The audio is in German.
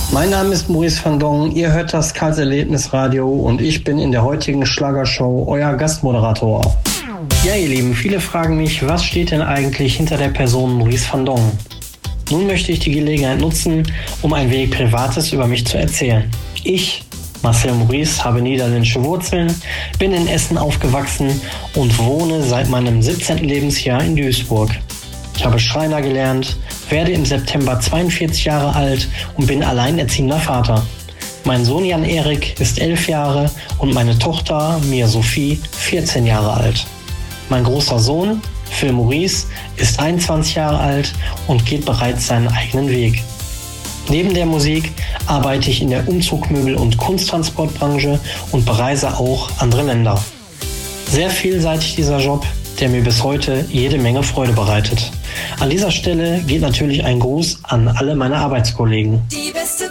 Mein Name ist Maurice van Dongen, ihr hört das Karls Erlebnisradio und ich bin in der heutigen Schlagershow euer Gastmoderator. Ja, ihr Lieben, viele fragen mich, was steht denn eigentlich hinter der Person Maurice van Dongen? Nun möchte ich die Gelegenheit nutzen, um ein wenig Privates über mich zu erzählen. Ich, Marcel Maurice, habe niederländische Wurzeln, bin in Essen aufgewachsen und wohne seit meinem 17. Lebensjahr in Duisburg. Ich habe Schreiner gelernt, werde im September 42 Jahre alt und bin alleinerziehender Vater. Mein Sohn Jan-Erik ist 11 Jahre und meine Tochter Mia Sophie 14 Jahre alt. Mein großer Sohn, Phil Maurice, ist 21 Jahre alt und geht bereits seinen eigenen Weg. Neben der Musik arbeite ich in der Umzugmöbel- und Kunsttransportbranche und bereise auch andere Länder. Sehr vielseitig dieser Job, der mir bis heute jede Menge Freude bereitet. An dieser Stelle geht natürlich ein Gruß an alle meine Arbeitskollegen.